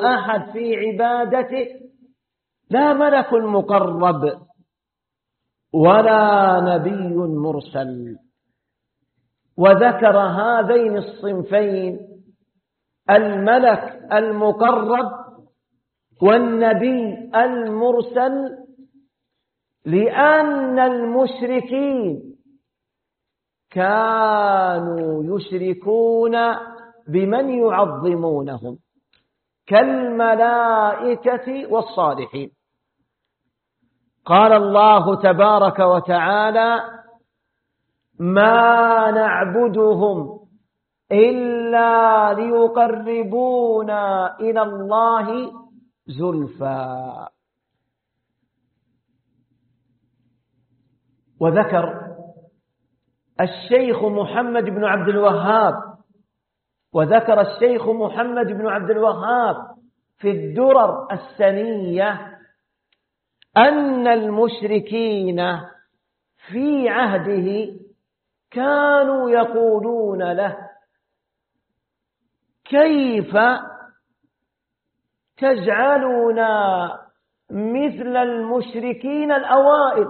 أحد في عبادته، لا ملك مقرب ولا نبي مرسل. وذكر هذين الصنفين الملك المقرب والنبي المرسل لأن المشركين كانوا يشركون بمن يعظمونهم كالملائكة والصالحين. قال الله تبارك وتعالى: ما نعبدهم إلا ليقربونا إلى الله زلفى. وذكر الشيخ محمد بن عبد الوهاب في الدرر السنية أن المشركين في عهده كانوا يقولون له: كيف تجعلنا مثل المشركين الأوائل؟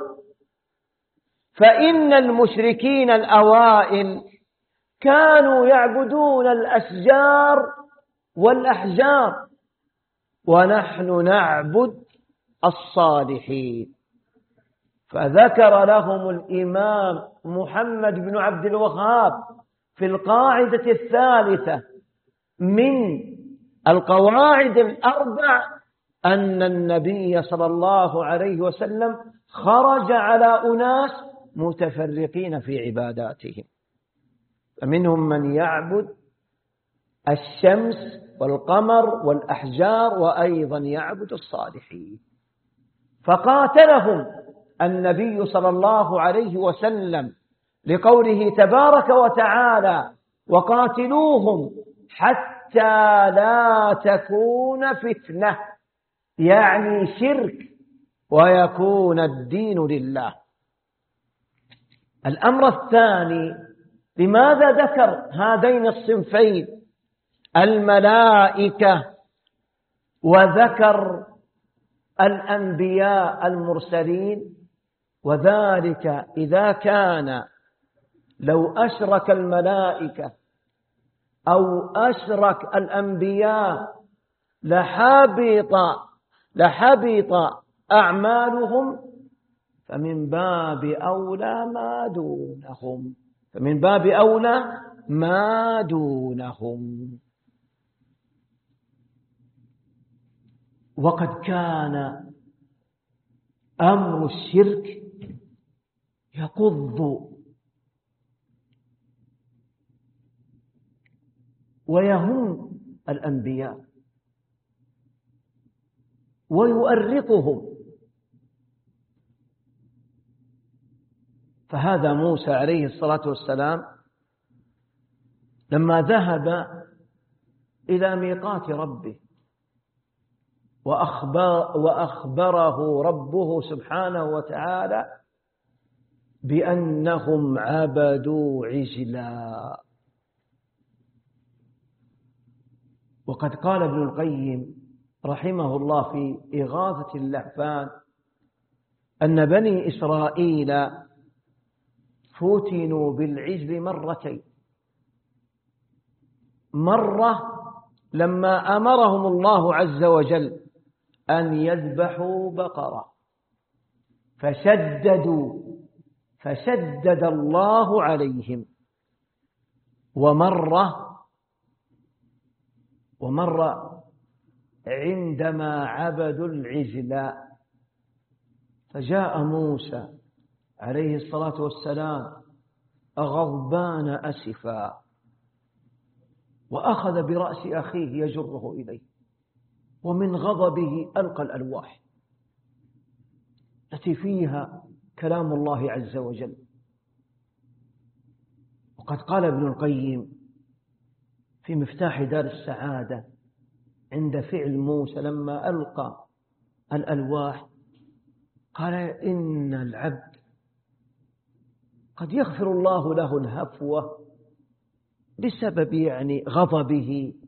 فإن المشركين الأوائل كانوا يعبدون الأشجار والأحجار، ونحن نعبد الصالحين. فذكر لهم الإمام محمد بن عبد الوهاب في القاعدة الثالثة من القواعد الأربع أن النبي صلى الله عليه وسلم خرج على أناس متفرقين في عباداتهم، فمنهم من يعبد الشمس والقمر والأحجار، وأيضا يعبد الصالحين. فقاتلهم النبي صلى الله عليه وسلم لقوله تبارك وتعالى: وقاتلوهم حتى لا تكون فتنة، يعني شرك، ويكون الدين لله. الأمر الثاني: لماذا ذكر هذين الصنفين الملائكة وذكر الأنبياء المرسلين؟ وذلك إذا كان لو أشرك الملائكة أو أشرك الأنبياء لحبط أعمالهم، فمن باب أولى ما دونهم. وقد كان أمر الشرك يقض ويهم الأنبياء ويؤرقهم. فهذا موسى عليه الصلاة والسلام لما ذهب إلى ميقات ربه وأخبره ربه سبحانه وتعالى بأنهم عبدوا عجلا. وقد قال ابن القيم رحمه الله في إغاثة اللهفان أن بني إسرائيل فتنوا بالعجل مرتين: مرة لما أمرهم الله عز وجل أن يذبحوا بقرة فشدد الله عليهم، ومرة عندما عبدوا العجل فجاء موسى عليه الصلاة والسلام غضبان أسفا، وأخذ برأس أخيه يجره إليه، ومن غضبه ألقى الألواح التي فيها كلام الله عز وجل. وقد قال ابن القيم في مفتاح دار السعادة عند فعل موسى لما ألقى الألواح، قال: إن العبد قد يغفر الله له الهفوة بسبب غضبه